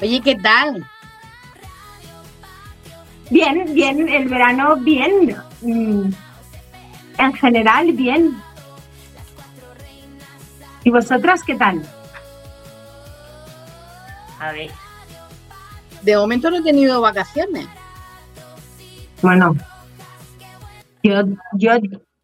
Oye, ¿qué tal? Bien, bien, el verano bien. En general, bien. ¿Y vosotras qué tal? A ver. De momento no he tenido vacaciones. Bueno, yo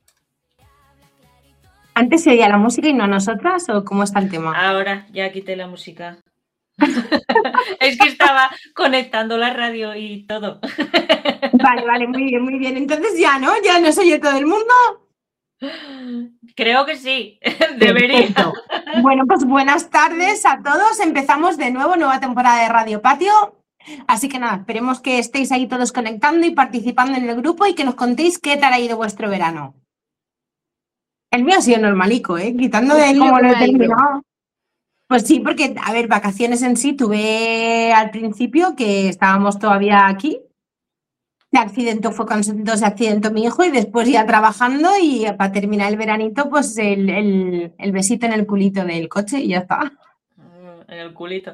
antes se oía la música y no a nosotras, ¿o cómo está el tema? Ahora ya quité la música. Es que estaba conectando la radio y todo. Vale, muy bien, muy bien. Entonces ya, ¿no? ¿Ya no se oye todo el mundo? Creo que sí, debería. Perfecto. Bueno, pues buenas tardes a todos. Empezamos de nuevo, nueva temporada de Radio Patio. Así que nada, esperemos que estéis ahí todos conectando y participando en el grupo y que nos contéis qué tal ha ido vuestro verano. El mío ha sido normalico, quitando ¿El de tuyo cómo lo cómo he ha ido? terminado. Pues sí, porque, a ver, vacaciones en sí tuve al principio que estábamos todavía aquí. Se accidentó mi hijo y después ya trabajando y para terminar el veranito, pues el besito en el culito del coche y ya está. En el culito.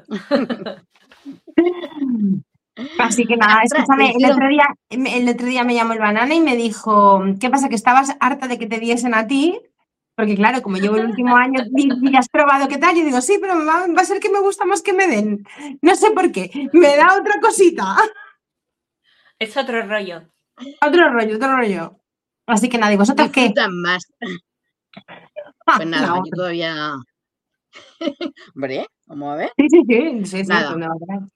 Así que nada, Ostras, escúchame, el otro día me llamó el Banana y me dijo, ¿qué pasa? ¿Que estabas harta de que te diesen a ti? Porque claro, como llevo el último año y has probado qué tal, yo digo, sí, pero va a ser que me gusta más que me den. No sé por qué, me da otra cosita. Es otro rollo. Otro rollo. Así que nada, ¿y vosotras qué? Disfrutan más. Pues nada, No. yo todavía. Hombre, vamos a ver. Sí, Nada. ¿dónde va a parar?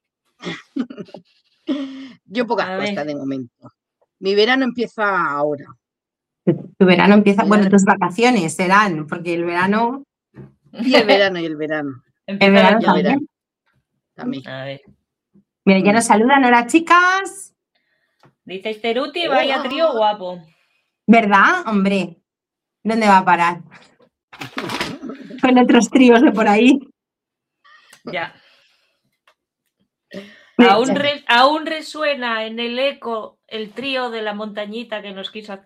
Yo pocas A ver. cosas de momento. Mi verano empieza ahora. Tu verano empieza, Verano. bueno, tus vacaciones serán, porque el verano. Y el verano. El Empieza verano la Ya cosa. verán. También. A ver. Mira, ya nos saludan, hola chicas. Dice Esteruti, vaya trío guapo. ¿Verdad? Hombre, ¿dónde va a parar? Con otros tríos de por ahí. Ya. Aún resuena en el eco el trío de la montañita que nos quiso hacer